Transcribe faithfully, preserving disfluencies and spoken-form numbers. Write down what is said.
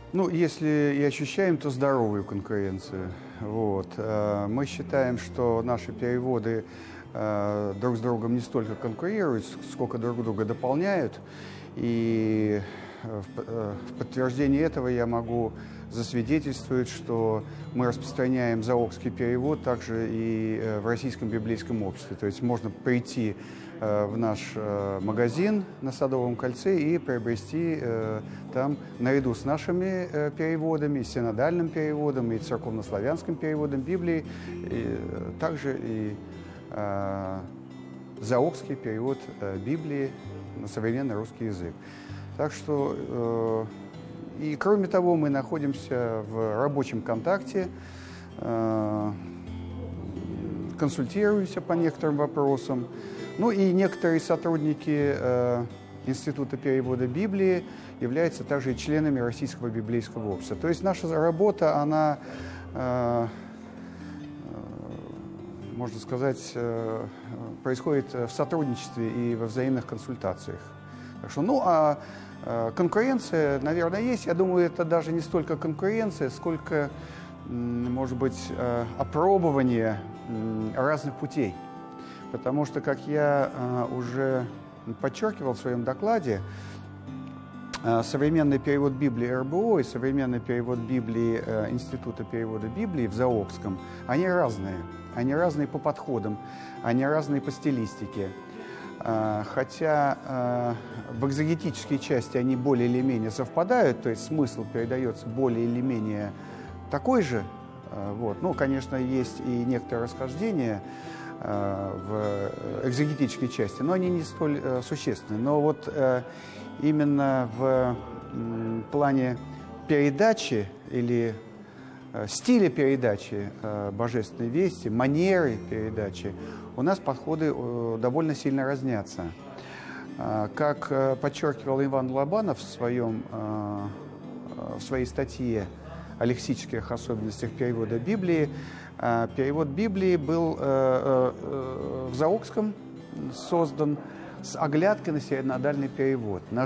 Ну, если и ощущаем, то здоровую конкуренцию. Вот. Мы считаем, что наши переводы друг с другом не столько конкурируют, сколько друг друга дополняют. И в подтверждение этого я могу засвидетельствовать, что мы распространяем заокский перевод также и в Российском библейском обществе. То есть можно прийти в наш магазин на Садовом кольце и приобрести там, наряду с нашими переводами, синодальным переводом и церковнославянским переводом Библии, и также и заокский перевод Библии на современный русский язык. Так что, э, и кроме того, мы находимся в рабочем контакте, э, консультируемся по некоторым вопросам. Ну и некоторые сотрудники э, Института перевода Библии являются также и членами Российского библейского общества. То есть наша работа, она, э, можно сказать, э, происходит в сотрудничестве и во взаимных консультациях. Так что, ну, а э, конкуренция, наверное, есть. Я думаю, это даже не столько конкуренция, сколько, может быть, э, опробование э, разных путей. Потому что, как я э, уже подчеркивал в своем докладе, э, современный перевод Библии эр бэ о и современный перевод Библии э, Института перевода Библии в Заокском, они разные. Они разные по подходам, они разные по стилистике. Хотя в экзегетической части они более или менее совпадают, то есть смысл передается более или менее такой же. Вот. Ну, конечно, есть и некоторые расхождения в экзегетической части, но они не столь существенны. Но вот именно в плане передачи или стиля передачи божественной вести, манеры передачи, у нас подходы довольно сильно разнятся. Как подчеркивал Иван Лобанов в, своем, в своей статье о лексических особенностях перевода Библии, перевод Библии был в Заокском создан с оглядкой на синодальный перевод.